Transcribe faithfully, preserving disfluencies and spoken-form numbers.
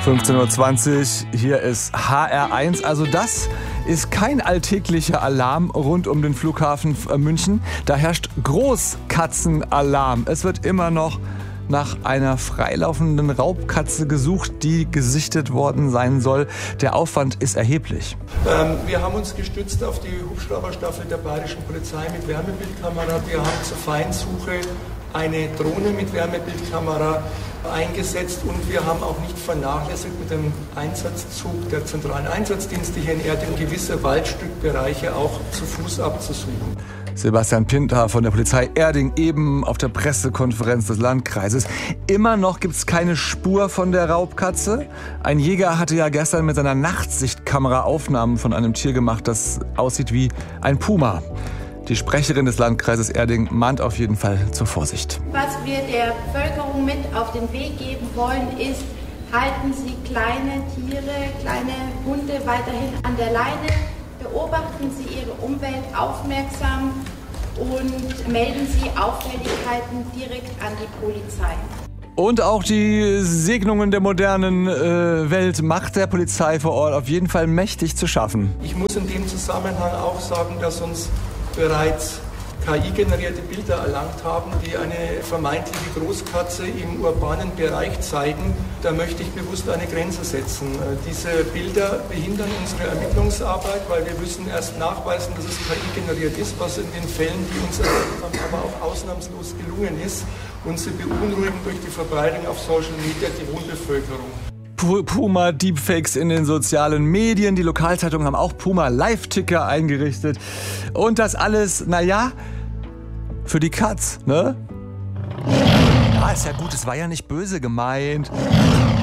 fünfzehn Uhr zwanzig, hier ist H R eins. Also das ist kein alltäglicher Alarm rund um den Flughafen München. Da herrscht Großkatzenalarm. Es wird immer noch nach einer freilaufenden Raubkatze gesucht, die gesichtet worden sein soll. Der Aufwand ist erheblich. Ähm, wir haben uns gestützt auf die Hubschrauberstaffel der Bayerischen Polizei mit Wärmebildkamera. Wir haben zur Feinsuche eine Drohne mit Wärmebildkamera eingesetzt und wir haben auch nicht vernachlässigt, mit dem Einsatzzug der zentralen Einsatzdienste hier in Erding gewisse Waldstückbereiche auch zu Fuß abzusuchen. Sebastian Pinter von der Polizei Erding eben auf der Pressekonferenz des Landkreises. Immer noch gibt es keine Spur von der Raubkatze. Ein Jäger hatte ja gestern mit seiner Nachtsichtkamera Aufnahmen von einem Tier gemacht, das aussieht wie ein Puma. Die Sprecherin des Landkreises Erding mahnt auf jeden Fall zur Vorsicht. Was wir der Bevölkerung mit auf den Weg geben wollen, ist, halten Sie kleine Tiere, kleine Hunde weiterhin an der Leine, beobachten Sie Ihre Umwelt aufmerksam und melden Sie Auffälligkeiten direkt an die Polizei. Und auch die Segnungen der modernen äh, Welt macht der Polizei vor Ort auf jeden Fall mächtig zu schaffen. Ich muss in dem Zusammenhang auch sagen, dass uns bereits K I-generierte Bilder erlangt haben, die eine vermeintliche Großkatze im urbanen Bereich zeigen. Da möchte ich bewusst eine Grenze setzen. Diese Bilder behindern unsere Ermittlungsarbeit, weil wir müssen erst nachweisen, dass es K I-generiert ist, was in den Fällen, die uns erlebt haben, aber auch ausnahmslos gelungen ist. Und sie beunruhigen durch die Verbreitung auf Social Media die Wohnbevölkerung. Puma Deepfakes in den sozialen Medien. Die Lokalzeitungen haben auch Puma Live-Ticker eingerichtet. Und das alles, naja, für die Katz, ne? Ja, ist ja gut, es war ja nicht böse gemeint.